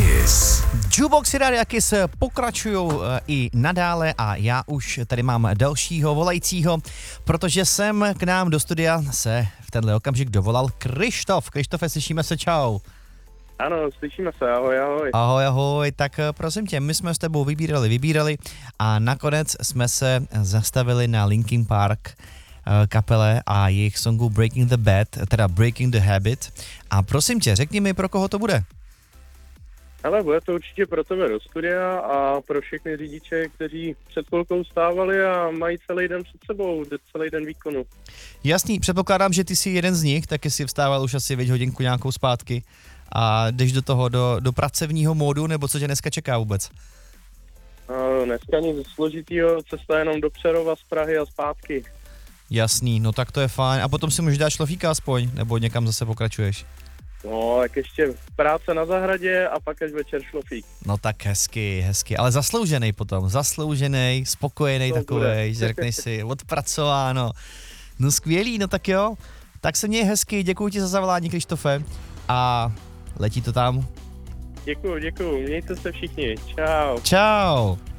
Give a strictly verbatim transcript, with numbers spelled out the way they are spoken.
Kiss. Jukeboxy Rádia Kiss pokračují i nadále a já už tady mám dalšího volajícího, protože jsem k nám do studia se v tenhle okamžik dovolal Krištof. Krištofe, slyšíme se, čau. Ano, slyšíme se, ahoj, ahoj. Ahoj, ahoj, tak prosím tě, my jsme s tebou vybírali, vybírali a nakonec jsme se zastavili na Linkin Park kapele a jejich songu Breaking the Bad, teda Breaking the Habit. A prosím tě, řekni mi, pro koho to bude? Ale bude to určitě pro tebe do studia a pro všechny řidiče, kteří před chvilkou stávali a mají celý den před sebou, celý den výkonu. Jasný, předpokládám, že ty jsi jeden z nich, taky si vstával už asi věď hodinku nějakou zpátky a jdeš do toho, do, do pracovního módu, nebo co tě dneska čeká vůbec? A dneska nic složitýho, cesta jenom do Přerova z Prahy a zpátky. Jasný, no tak to je fajn. A potom si můžeš dát šlofíka aspoň, nebo někam zase pokračuješ? No, tak ještě práce na zahradě a pak až večer šlofík. No tak hezky, hezky, ale zasloužený potom, zasloužený, spokojený takovej, že řekneš si, odpracováno. No skvělý, no tak jo, tak se měj hezky, děkuji ti za zavolání, Krištofe, a letí to tam. Děkuju, děkuju, mějte se všichni, čau. Čau.